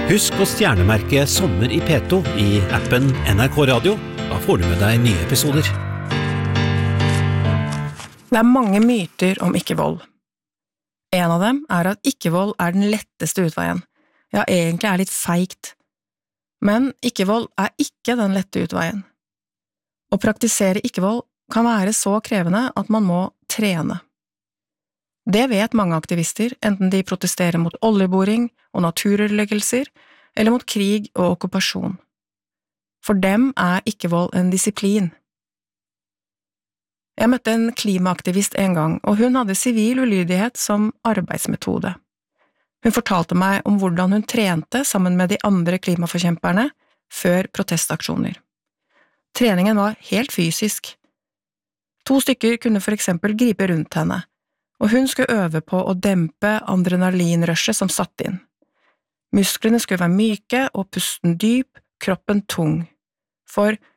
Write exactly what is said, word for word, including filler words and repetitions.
Husk å stjernemerke Sommer i P to i appen N R K Radio. Da får du med deg nye episoder. Det er mange myter om ikke-vold. En av dem er at ikke-vold er den letteste utveien. Ja, egentlig er litt feigt. Men ikke-vold er ikke den lette utveien. Å praktisere ikke-vold kan være så krevende at man må trene. Det vet mange aktivister, enten de protesterer mot oljeboring og naturødeleggelser, eller mot krig og okkupasjon. For dem er ikke-vold en disiplin. Jeg møtte en klimaaktivist en gang, og hun hadde sivil ulydighet som arbeidsmetode. Hun fortalte meg om hvordan hun trente sammen med de andre klimaforkjemperne før protestaksjoner. Treningen var helt fysisk. To stykker kunne for eksempel gripe rundt henne, og hun skulle øve på å dempe adrenalinrushet som satt inn. Musklene skulle være myke og pusten dyp, kroppen tung. For